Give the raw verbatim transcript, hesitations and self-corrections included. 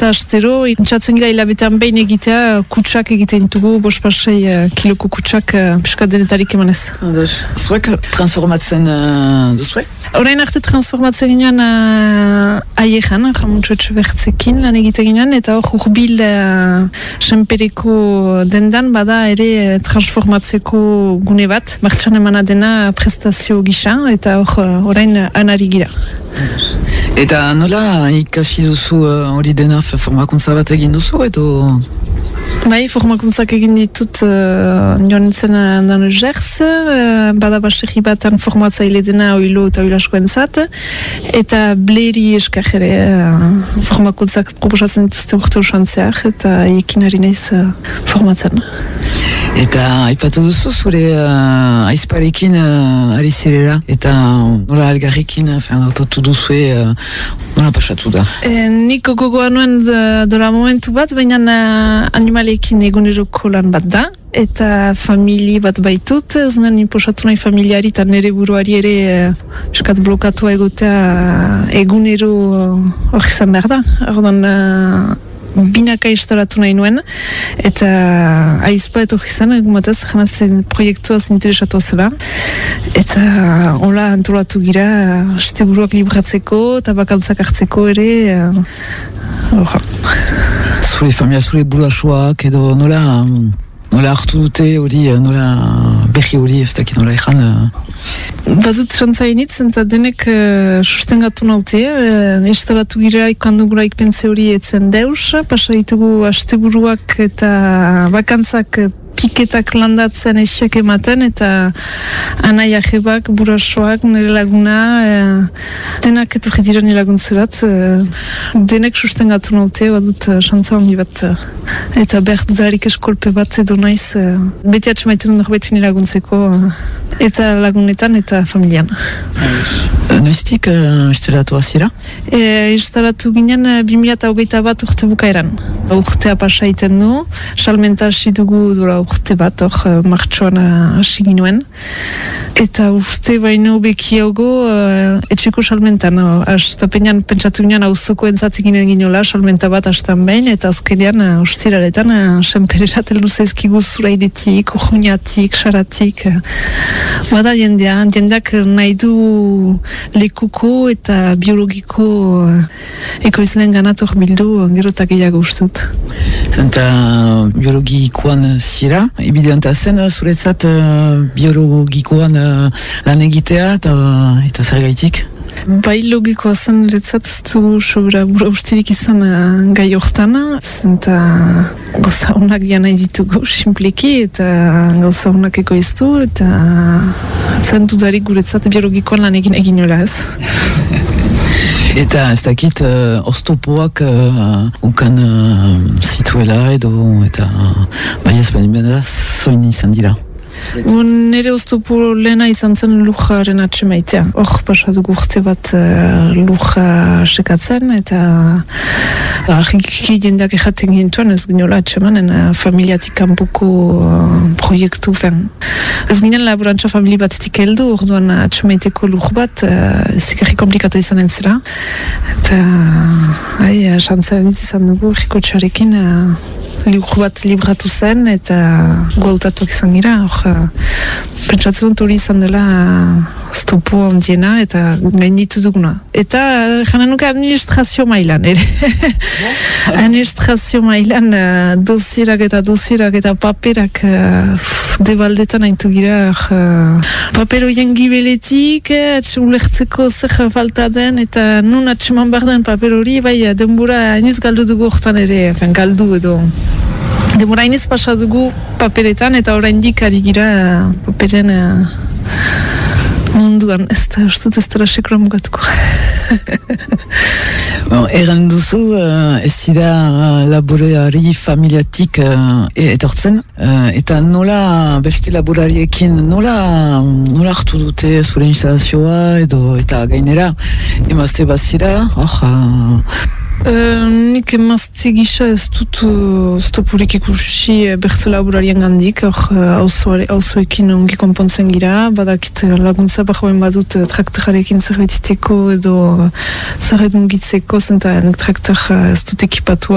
astero, intzatzen gira hilabetean behin egitea, kutsak egiten dugu, bost pasei uh, kiloko kutsak uh, piskat denetarik emanez. Zuek transformatzen uh, duzuek? Orain arte transformatzen ginen uh, aiejan, jamuntxo etxebertzekin lan egiten ginen, eta hor urbil uh, senpereko dendan bada ere transformatzeko gune bat, martxan emana dena prestazio gisa, eta hor uh, orain uh, anari gira. Eta nola ikasi duzu hori uh, dena formakuntza bat egin duzu edo? Bai, formakuntzak egin ditut uh, joan nintzen dan Gers, uh, bada baserri batan formatzaile dena oilo eta oilaskoen zat, eta bleri eskar ere uh, formakuntzak proposatzen dituzte urte usantzeak, eta ekin ari naiz uh, formatzen. Eta aipatu duzu zure uh, aizparekin uh, ari zirela, eta nola algarrekin autotu duzue, uh, nola pasatu da? E, niko gogoa nuen dola momentu bat, baina uh, animalekin eguneroko lan bat da, eta famili bat baitut, ez nuen inposatu nahi familiari eta nire buruari ere uh, eskat blokatua egotea uh, egunero hori uh, izan behar da. Ordan, uh, binaka instalatu nahi nuen, eta aizpa eto gizan, egumataz, janatzen proiektuaz interesatu zela, eta hola antolatu gira, este buruak libratzeko, eta bakantzak hartzeko ere, horra. Zure familia, zure burasoak, edo nola, nola hartu dute hori, nola berri hori, ez dakit nola ezan? Bazut xantzainitz, eta denek uh, sustengatu naute, uh, instalatu gira ikanduguraik pentsa hori etzen deus, pasa ditugu asteburuak eta bakantzak piketak landatzen esiak ematen, eta anai ajebak, burasoak, nire laguna, e, denak etorri dira nire laguntzerat, e, denek sustengatu naute, badut xantza handi bat, eta behar dudarik eskolpe bat edo naiz, e, beti atxemaiten norbeti nire laguntzeko, e, eta lagunetan eta familian. Noiztik uh, instalatu azira? E, instalatu ginen uh, bi mila hogeita bat urte bukaeran. Urtea pasa iten du, salmenta hasi dugu dola urte bat, hor uh, martxoan hasi uh, ginuen. Eta uste baino bekiago uh, etxeko salmentan. Astapenean pentsatu ginen auzoko entzatik ginen ginola, salmenta bat astan behin, eta azkenean uh, ustiraretan uh, senpererat eluzezkigu zuraidetik, urruñatik, xaratik. Uh, bada jendea, jendeak nahi du lekuko eta biologiko uh, ekoizleen ganator bildu gerotak gehiago ustut. Eta biologikoan zira, ebideanta zen zuretzat uh, biologikoan uh, lan egitea eta, eta zer gaitik? Bai logikoa zen eretzat ez du sobra bura ustirik izan uh, gai hortan, eta gauza honak nahi ditugu simpleki, eta gauza honak ekoiztu, eta zen dudarik guretzat biologikoan lan egin egin nola ez. Eta ez dakit uh, oztopoak uh, ukan uh, zituela edo, eta bai ez behin beda zoin izan dira. Nere oztopo lehena izan zen lujaren atxemaitea. Hor pasatugu urte bat uh, luja sekatzen, eta ahikiki jendeak ejaten gintuen ez ginola atxemanen uh, familiatik kanpoko uh, proiektu fen. Ez ginen laborantza famili batetik heldu, orduan atxemaiteko luj bat uh, zikarri komplikatu izan entzela. Eta hai, xantzaren izan dugu rikotxarekin uh, luj bat libratu zen, eta guautatuak izan gira. Hor, pentsatzen dut hori izan dela oztopo handiena eta gainditu duguna. Eta jana nuke administrazio mailan, ere. Administrazio mailan uh, dosierak eta dosierak eta paperak uh, debaldetan haintu gira. Uh, paper horien gibeletik, atxe ulertzeko zer falta den, eta nun atxeman behar den paper hori, bai denbora hainez galdu dugu hortan ere, fen, galdu edo. Demora hainez pasa dugu paperetan, eta oraindik ari gira paperen uh, munduan, ez da, ustut ez dara sekura mugatuko. Bon, eran duzu, uh, ez dira uh, laborari familiatik uh, etortzen, uh, eta nola beste laborariekin, nola, nola hartu dute zure instalazioa, edo eta gainera, emazte bazira, hor, uh, Uh, nik emazte gisa ez dut uh, stopurik ikusi bertze laborarien gandik, hor auzoekin ongi konpontzen gira, badakit laguntza bajoen badut traktorarekin zerbait iteko edo zerret mugitzeko, zenta nik traktor ez dut ekipatua